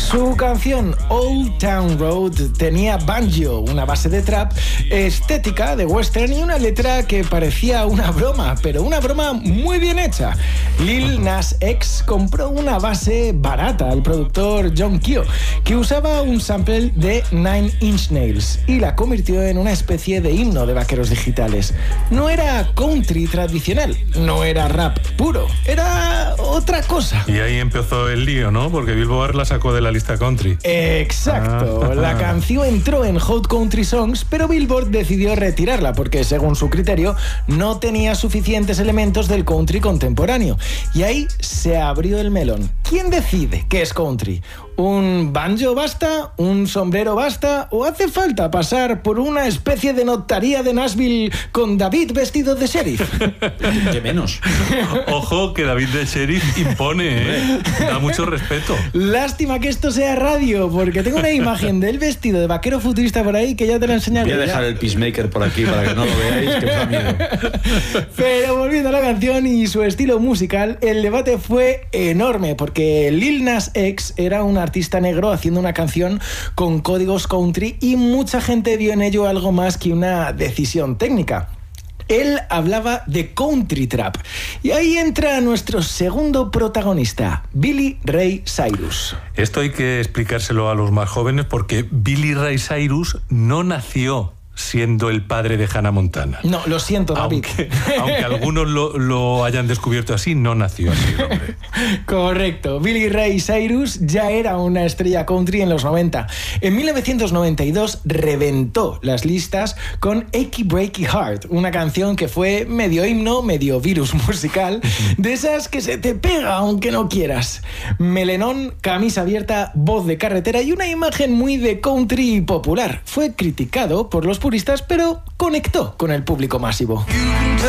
Su canción Old Town Road tenía banjo, una base de trap, estética de western y una letra que parecía una broma, pero una broma muy bien hecha. Lil Nas X compró una base barata al productor John Kyo, que usaba un sample de Nine Inch Nails y la convirtió en una especie de himno de vaqueros digitales. No era country tradicional, no era rap puro, era otra cosa. Y ahí empezó el lío, ¿no? Porque Billboard la sacó de la lista country. Exacto. La canción entró en Hot Country Songs, pero Billboard decidió retirarla porque, según su criterio, no tenía suficientes elementos del country contemporáneo. Y ahí se abrió el melón. ¿Quién decide qué es country? ¿Un banjo basta? ¿Un sombrero basta? ¿O hace falta pasar por una especie de notaría de Nashville con David vestido de sheriff? ¿Qué menos? Ojo, que David de sheriff impone, ¿eh? Da mucho respeto. Lástima que esto sea radio, porque tengo una imagen del vestido de vaquero futurista por ahí que ya te la enseñaré. Voy a dejar el Peacemaker por aquí para que no lo veáis, que os da miedo. Pero volviendo a la canción y su estilo musical, el debate fue enorme, porque Lil Nas X era un artista negro haciendo una canción con códigos country y mucha gente vio en ello algo más que una decisión técnica. Él hablaba de country trap. Y ahí entra nuestro segundo protagonista, Billy Ray Cyrus. Esto hay que explicárselo a los más jóvenes porque Billy Ray Cyrus no nació siendo el padre de Hannah Montana. No, lo siento, David. Aunque algunos lo hayan descubierto así, no nació así, hombre. Correcto. Billy Ray Cyrus ya era una estrella country en los 90. En 1992 reventó las listas con Achy Breaky Heart, una canción que fue medio himno, medio virus musical, de esas que se te pega aunque no quieras. Melenón, camisa abierta, voz de carretera y una imagen muy de country popular. Fue criticado por los puristas, pero conectó con el público masivo.